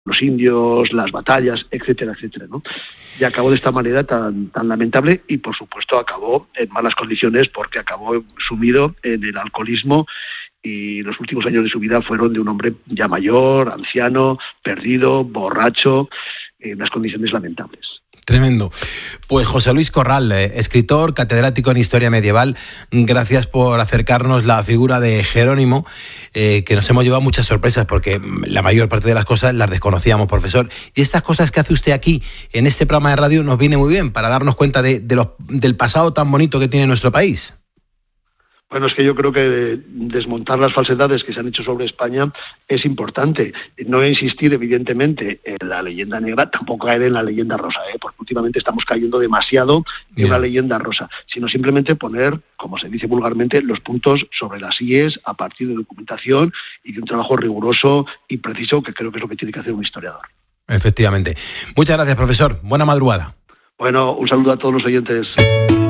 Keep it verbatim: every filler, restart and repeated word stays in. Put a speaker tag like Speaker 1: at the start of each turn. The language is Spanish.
Speaker 1: los indios, las batallas, etcétera, etcétera, ¿no? Y acabó de esta manera tan, tan lamentable y, por supuesto, acabó en malas condiciones porque acabó sumido en el alcoholismo y los últimos años de su vida fueron de un hombre ya mayor, anciano, perdido, borracho, en unas condiciones lamentables.
Speaker 2: Tremendo. Pues José Luis Corral, eh, escritor, catedrático en Historia Medieval, gracias por acercarnos la figura de Jerónimo, eh, que nos hemos llevado muchas sorpresas porque la mayor parte de las cosas las desconocíamos, profesor. Y estas cosas que hace usted aquí, en este programa de radio, nos viene muy bien para darnos cuenta de, de los, del pasado tan bonito que tiene nuestro país.
Speaker 1: Bueno, es que yo creo que desmontar las falsedades que se han hecho sobre España es importante. No insistir, evidentemente, en la leyenda negra, tampoco caer en la leyenda rosa, ¿eh? Porque últimamente estamos cayendo demasiado en yeah. una leyenda rosa, sino simplemente poner, como se dice vulgarmente, los puntos sobre las íes a partir de documentación y de un trabajo riguroso y preciso, que creo que es lo que tiene que hacer un historiador.
Speaker 2: Efectivamente. Muchas gracias, profesor. Buena madrugada.
Speaker 1: Bueno, un saludo a todos los oyentes.